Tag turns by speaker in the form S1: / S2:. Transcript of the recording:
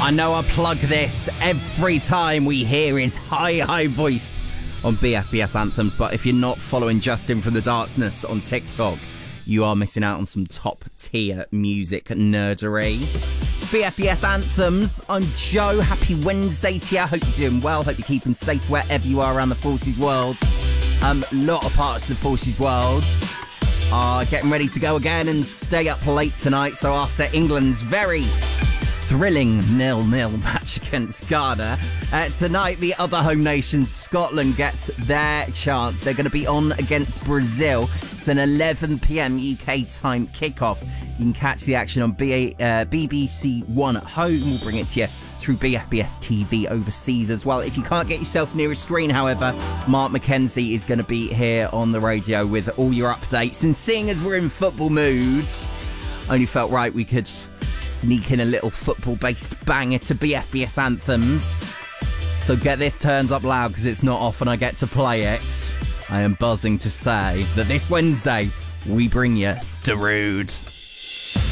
S1: I know I plug this every time we hear his high voice on BFBS Anthems, but if you're not following Justin from the Darkness on TikTok, you are missing out on some top-tier music nerdery. It's BFBS Anthems. I'm Joe. Happy Wednesday to you. Hope you're doing well. Hope you're keeping safe wherever you are around the Forces world. A lot of parts of the Forces world are getting ready to go again and stay up late tonight. So after England's very thrilling 0-0 match against Ghana, tonight the other home nation, Scotland, gets their chance. They're going to be on against Brazil. It's an 11 p.m. UK time kickoff. You can catch the action on BBC One at home. We'll bring it to you through BFBS TV overseas as well. If you can't get yourself near a screen, however, Mark McKenzie is going to be here on the radio with all your updates. And seeing as we're in football mood, only felt right we could sneak in a little football-based banger to BFBS Anthems. So get this turned up loud because it's not often I get to play it. I am buzzing to say that this Wednesday we bring you Darude.